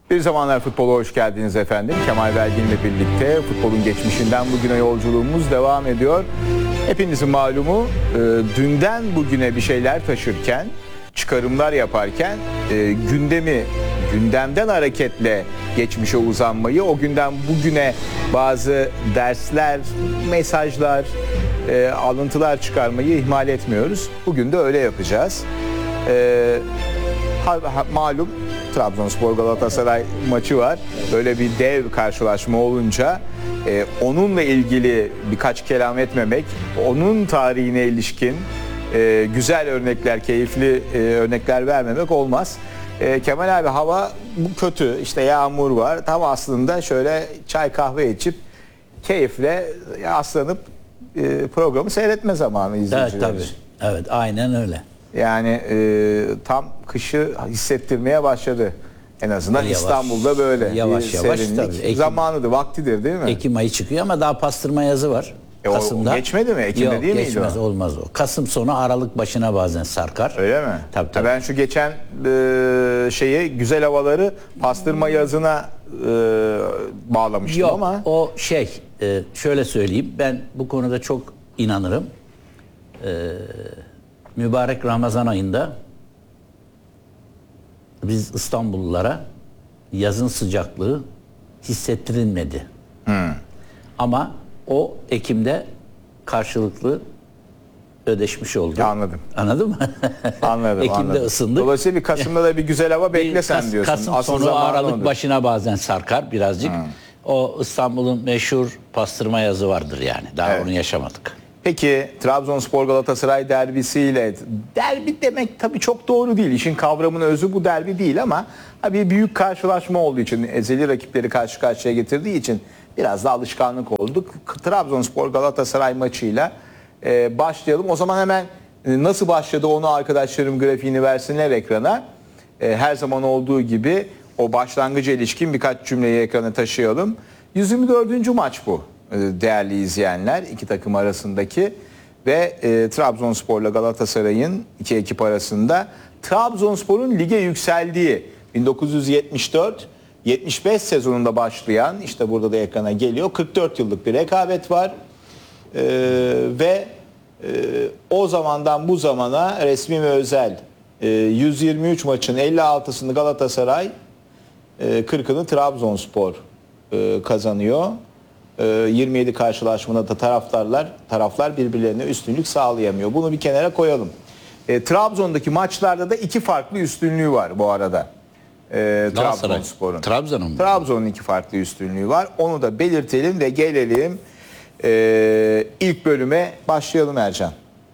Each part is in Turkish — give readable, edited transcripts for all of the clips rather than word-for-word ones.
Bir Zamanlar Futbol'a hoş geldiniz efendim. Kemal Belgin'le birlikte futbolun geçmişinden bugüne yolculuğumuz devam ediyor. Hepinizin malumu dünden bugüne bir şeyler taşırken, çıkarımlar yaparken gündemden hareketle geçmişe uzanmayı, o günden bugüne bazı dersler, mesajlar, alıntılar çıkarmayı ihmal etmiyoruz. Bugün de öyle yapacağız. Malum Trabzonspor Galatasaray maçı var. Böyle bir dev karşılaşma olunca onunla ilgili birkaç kelam etmemek, onun tarihine ilişkin güzel örnekler, keyifli örnekler vermemek olmaz. Kemal abi, hava bu kötü, işte yağmur var. Tam aslında şöyle çay kahve içip keyifle aslanıp programı seyretme zamanı izleyiciler. Evet tabii. Evet, aynen öyle. Yani tam kışı hissettirmeye başladı. En azından yavaş, İstanbul'da böyle. Yavaş yavaş tabii. Zamanıdır, vaktidir değil mi? Ekim ayı çıkıyor ama daha pastırma yazı var. Kasım'da. O geçmedi mi? Ekim'de yok, değil miydi o? Geçmez, olmaz o. Kasım sonu Aralık başına bazen sarkar. Öyle mi? Tabii. Ben şu geçen güzel havaları pastırma yazına bağlamıştım yok, ama. O şöyle söyleyeyim. Ben bu konuda çok inanırım. Mübarek Ramazan ayında biz İstanbullulara yazın sıcaklığı hissettirilmedi. Ama o Ekim'de karşılıklı ödeşmiş oldu. Anladım. Anladın mı? Anladım. Ekim'de anladım. ısındık. Dolayısıyla bir Kasım'da da bir güzel hava beklesen diyorsun. Kasım Asıl sonu Aralık odur. başına bazen sarkar birazcık. O İstanbul'un meşhur pastırma yazı vardır yani. Daha Evet. onu yaşamadık. Peki Trabzonspor Galatasaray derbisiyle, derbi demek tabii çok doğru değil. İşin kavramının özü bu derbi değil ama bir büyük karşılaşma olduğu için, ezeli rakipleri karşı karşıya getirdiği için biraz da alışkanlık olduk. Trabzonspor Galatasaray maçıyla başlayalım. O zaman hemen nasıl başladı onu arkadaşlarım grafiğini versinler ekrana. Her zaman olduğu gibi o başlangıca ilişkin birkaç cümleyi ekrana taşıyalım. 124. maç bu. Değerli izleyenler, iki takım arasındaki ve Trabzonspor'la Galatasaray'ın iki ekip arasında Trabzonspor'un lige yükseldiği 1974-75 sezonunda başlayan, işte burada da ekrana geliyor, 44 yıllık bir rekabet var ve o zamandan bu zamana resmi ve özel 123 maçın 56'sını Galatasaray, 40'ını Trabzonspor kazanıyor. 27 karşılaşmada da taraflar birbirlerine üstünlük sağlayamıyor. Bunu bir kenara koyalım. Trabzon'daki maçlarda da iki farklı üstünlüğü var bu arada. Trabzonspor'un. Trabzon'un iki farklı üstünlüğü var. Onu da belirtelim ve gelelim ilk bölüme başlayalım Ercan.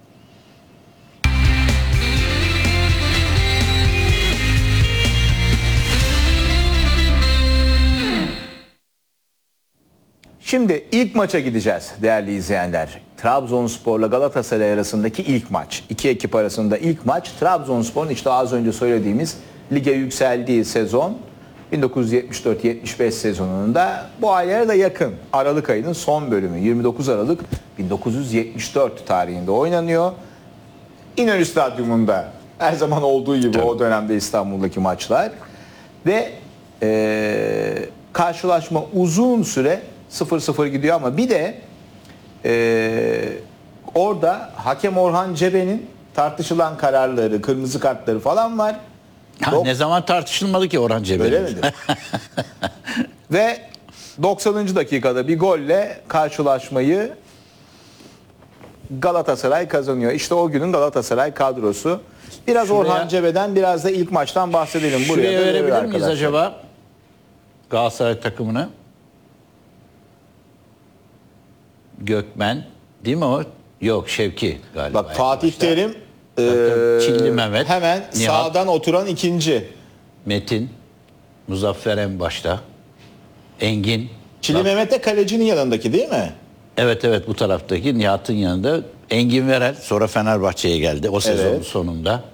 Şimdi ilk maça gideceğiz değerli izleyenler. Trabzonspor'la Galatasaray arasındaki ilk maç. İki ekip arasında ilk maç. Trabzonspor'un işte az önce söylediğimiz lige yükseldiği sezon 1974-75 sezonunda bu aylara da yakın. Aralık ayının son bölümü 29 Aralık 1974 tarihinde oynanıyor. İnönü Stadyumunda her zaman olduğu gibi o dönemde İstanbul'daki maçlar. Ve karşılaşma uzun süre 0-0 gidiyor ama bir de orada hakem Orhan Cebe'nin tartışılan kararları, kırmızı kartları falan var. Ne zaman tartışılmadı ki Orhan Cebe'nin? Öyle midir? Ve 90. dakikada bir golle karşılaşmayı Galatasaray kazanıyor. İşte o günün Galatasaray kadrosu. Biraz Orhan Cebe'den, biraz da ilk maçtan bahsedelim. Şuraya verebilir miyiz acaba Galatasaray takımını? Gökmen değil mi o? Yok, Şevki galiba. Bak, Fatih Terim, Çilli Mehmet, hemen Nihat, sağdan oturan ikinci. Metin, Muzaffer en başta, Engin. Çilli Mehmet de kalecinin yanındaki değil mi? Evet, bu taraftaki Nihat'ın yanında. Engin Verel sonra Fenerbahçe'ye geldi o sezonun sonunda.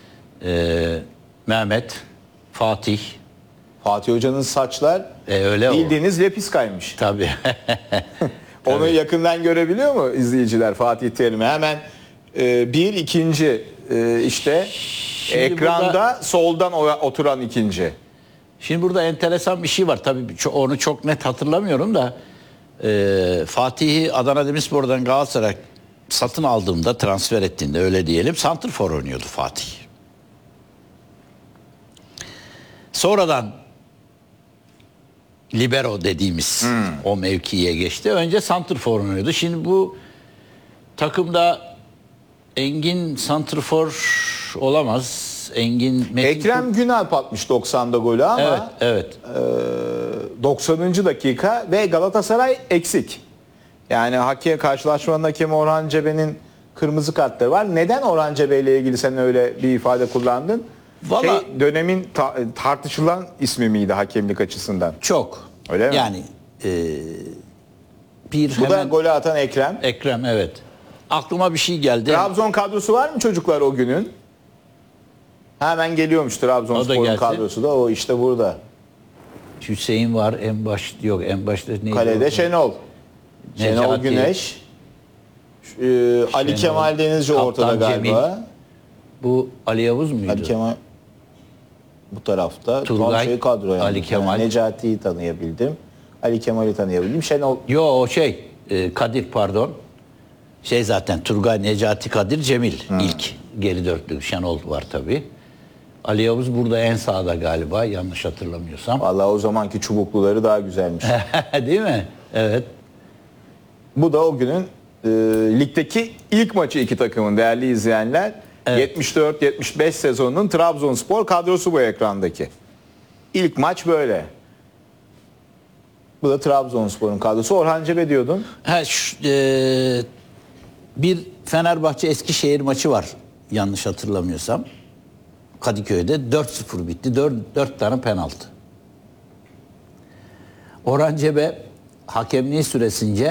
Mehmet, Fatih. Fatih Hoca'nın saçlar Öyle bildiğiniz lepiskaymış. Tabii. Onu yakından görebiliyor mu izleyiciler Fatih Terim'i? Hemen bir ikinci işte şimdi ekranda burada, soldan oturan ikinci. Şimdi burada enteresan bir şey var. Tabii onu çok net hatırlamıyorum da Fatih'i Adana Demirspor'dan Galatasaray satın aldığında, transfer ettiğinde öyle diyelim, santrfor oynuyordu Fatih. Sonradan libero dediğimiz o mevkiye geçti. Önce santrfor oynuyordu. Şimdi bu takımda Engin santrfor olamaz. Ekrem Günalp atmış 90'da golü ama Evet. 90. dakika ve Galatasaray eksik. Yani karşılaşmanın hakemi Orhan Cebe'nin kırmızı kartları var. Neden Orhan Cebe ile ilgili sen öyle bir ifade kullandın? Vallahi- Dönemin tartışılan ismi miydi hakemlik açısından? Çok. Öyle mi? Yani bir Bu da hemen golü atan Ekrem. Ekrem, evet. Aklıma bir şey geldi. Trabzon kadrosu var mı çocuklar o günün? Hemen geliyormuş O da Trabzonspor'un gelsin. kadrosu da, o işte burada. Hüseyin var, en başta neydi? Kalede o? Şenol. Şenol Necati. Güneş. Ali Kemal Denizci Kaptan ortada galiba. Cemil. Bu Ali Yavuz muydu? Ali Kemal bu tarafta. Turgay, Tam kadro yani. Ali Kemal. Necati'yi tanıyabildim. Ali Kemal'i tanıyabildim. Şenol Yo, o Kadir, pardon. Zaten Turgay, Necati, Kadir, Cemil ilk geri dörtlü. Şenol var tabii. Ali Yavuz burada en sağda galiba, yanlış hatırlamıyorsam. vallahi o zamanki çubukluları daha güzelmiş. Değil mi? Evet. Bu da o günün ligdeki ilk maçı iki takımın, değerli izleyenler. Evet. 74-75 sezonunun Trabzonspor kadrosu bu ekrandaki. İlk maç böyle. Bu da Trabzonspor'un kadrosu. Orhan Cebe diyordun. Bir Fenerbahçe Eskişehir maçı var, yanlış hatırlamıyorsam. Kadıköy'de 4-0 bitti. 4 tane penaltı. Orhan Cebe hakemliği süresince